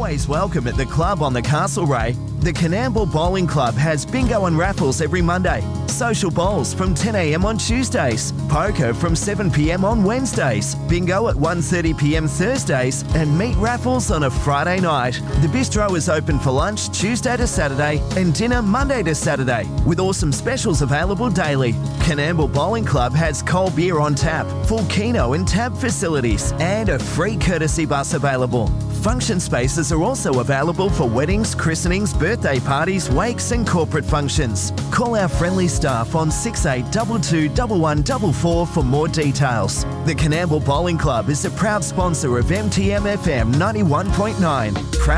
always welcome at the club on the Castlereagh, the Coonamble Bowling Club has bingo and raffles every Monday, social bowls from 10 a.m. on Tuesdays, poker from 7 p.m. on Wednesdays, bingo at 1:30 p.m. Thursdays, and meat raffles on a Friday night. The bistro is open for lunch Tuesday to Saturday and dinner Monday to Saturday, with awesome specials available daily. Coonamble Bowling Club has cold beer on tap, full keno and tab facilities, and a free courtesy bus available. Function spaces are also available for weddings, christenings, birthday parties, wakes and corporate functions. Call our friendly staff on 6822 1144 for more details. The Coonamble Bowling Club is a proud sponsor of MTM FM 91.9. Proud